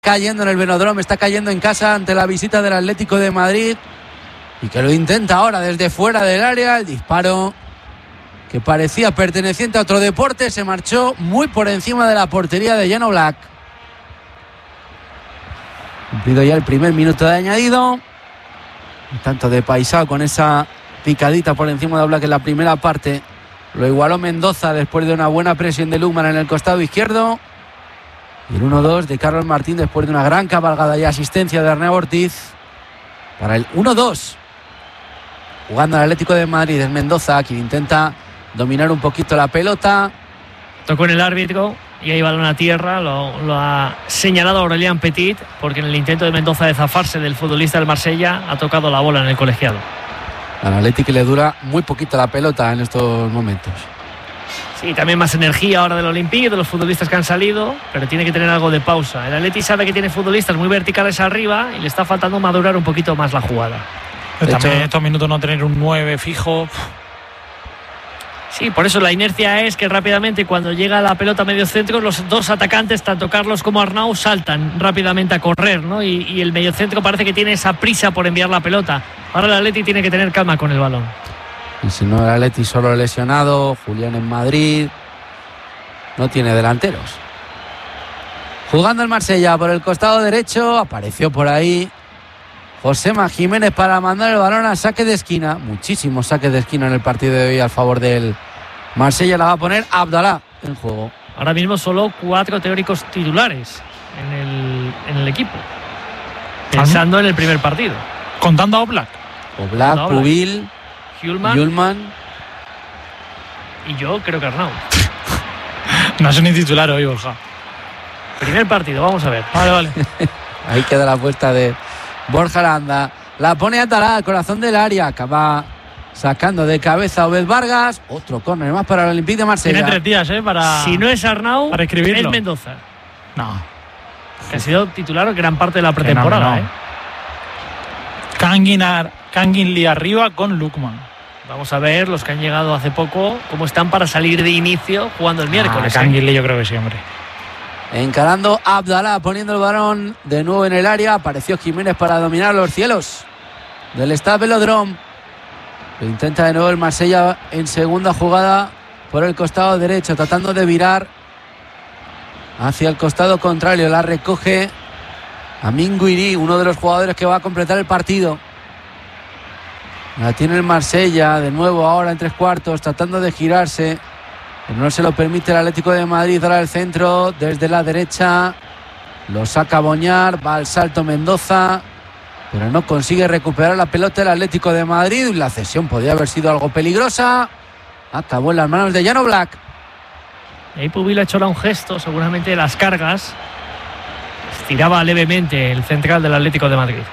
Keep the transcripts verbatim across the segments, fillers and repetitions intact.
cayendo en el Velódromo, está cayendo en casa ante la visita del Atlético de Madrid y que lo intenta ahora desde fuera del área. El disparo que parecía perteneciente a otro deporte se marchó muy por encima de la portería de Jan Oblak. Cumplido ya el primer minuto de añadido, un tanto de Paisao con esa picadita por encima de Oblak en la primera parte. Lo igualó Mendoza después de una buena presión de Lukman en el costado izquierdo. Y el uno dos de Carlos Martín después de una gran cabalgada y asistencia de Arnau Ortiz para el uno dos. Jugando al Atlético de Madrid es Mendoza, quien intenta dominar un poquito la pelota. Tocó en el árbitro y ahí balón a tierra. Lo, lo ha señalado Aurelian Petit, porque en el intento de Mendoza de zafarse del futbolista del Marsella ha tocado la bola en el colegiado. Al Atlético le dura muy poquito la pelota en estos momentos. Sí, también más energía ahora del Olympique, de los futbolistas que han salido, pero tiene que tener algo de pausa. El Atleti sabe que tiene futbolistas muy verticales arriba y le está faltando madurar un poquito más la jugada. Pero también en estos minutos no tener un nueve fijo. Sí, por eso la inercia es que rápidamente cuando llega la pelota a medio centro, los dos atacantes, tanto Carlos como Arnau, saltan rápidamente a correr, ¿no? Y, y el medio centro parece que tiene esa prisa por enviar la pelota. Ahora el Atleti tiene que tener calma con el balón. Y si no, el Atleti solo lesionado, Julián en Madrid, no tiene delanteros. Jugando el Marsella por el costado derecho, apareció por ahí Josema Jiménez para mandar el balón a saque de esquina. Muchísimos saques de esquina en el partido de hoy a favor del Marsella. La va a poner Abdalá en juego. Ahora mismo solo cuatro teóricos titulares en el, en el equipo, pensando en el primer partido. Contando a Oblak. Oblak, Pubil, Hjulmand, Hjulmand y yo creo que Arnau. No es ni titular hoy, Borja. Primer partido, vamos a ver. Vale, vale. Ahí queda la apuesta de Borja Aranda. La pone Atalá al corazón del área. Acaba sacando de cabeza a Obed Vargas. Otro córner más para el Olympique de Marsella. Tiene tres días, ¿eh? Para... Si no es Arnau, para escribirlo. Es Mendoza. No. Que ha sido titular gran parte de la pretemporada, no, no. ¿eh? Kanginar, Kanginli arriba con Lukman. Vamos a ver los que han llegado hace poco cómo están para salir de inicio jugando el miércoles. Ah, Kanginli yo creo que sí, hombre. Encarando a Abdalá, poniendo el balón de nuevo en el área. Apareció Jiménez para dominar los cielos del Stade Velódromo. Lo intenta de nuevo el Marsella en segunda jugada por el costado derecho, tratando de virar hacia el costado contrario. La recoge Amin Guiri, uno de los jugadores que va a completar el partido. La tiene el Marsella de nuevo ahora en tres cuartos, tratando de girarse, pero no se lo permite el Atlético de Madrid. Ahora el centro desde la derecha, lo saca Boñar, va al salto Mendoza, pero no consigue recuperar la pelota el Atlético de Madrid. La cesión podía haber sido algo peligrosa, acabó en las manos de Jan Oblak. Ahí Pubil ha hecho ahora un gesto, seguramente de las cargas. Estiraba levemente el central del Atlético de Madrid.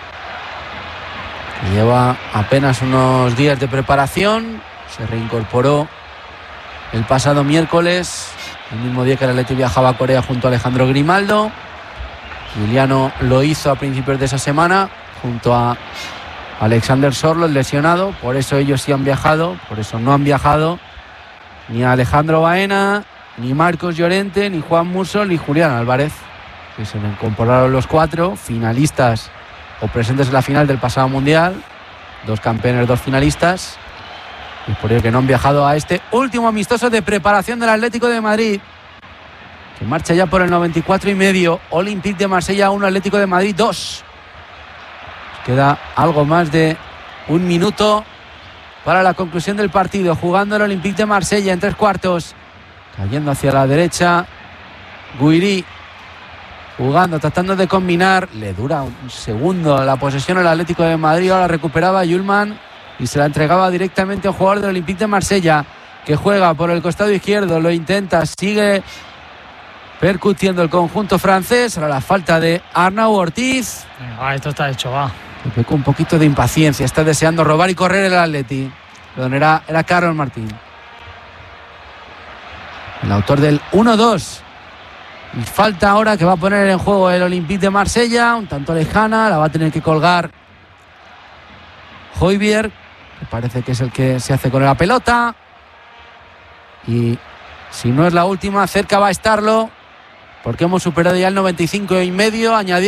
Lleva apenas unos días de preparación, se reincorporó el pasado miércoles, el mismo día que el Atleti viajaba a Corea junto a Alejandro Grimaldo. Juliano lo hizo a principios de esa semana junto a Alexander Sorlo, el lesionado. Por eso ellos sí han viajado, por eso no han viajado ni Alejandro Baena, ni Marcos Llorente, ni Juan Mursol, ni Julián Álvarez, que se incorporaron los cuatro finalistas o presentes en la final del pasado mundial, dos campeones, dos finalistas, y por ello que no han viajado a este último amistoso de preparación del Atlético de Madrid, que marcha ya por el noventa y cuatro y medio. Olympique de Marsella uno, Atlético de Madrid dos. Queda algo más de un minuto para la conclusión del partido, jugando el Olympique de Marsella en tres cuartos, cayendo hacia la derecha Guiri, jugando, tratando de combinar. Le dura un segundo la posesión al Atlético de Madrid. Ahora recuperaba Hjulmand y se la entregaba directamente a un jugador del Olympique de Marsella, que juega por el costado izquierdo, lo intenta, sigue percutiendo el conjunto francés. Ahora la falta de Arnau Ortiz. Ah, esto está hecho, va. Le pecó un poquito de impaciencia, está deseando robar y correr el Atleti. Perdón, era, era Carlos Martín, el autor del uno dos. Y falta ahora que va a poner en juego el Olympique de Marsella, un tanto lejana, la va a tener que colgar Højbjerg, que parece que es el que se hace con la pelota. Y si no es la última, cerca va a estarlo porque hemos superado ya el noventa y cinco y medio, añadiendo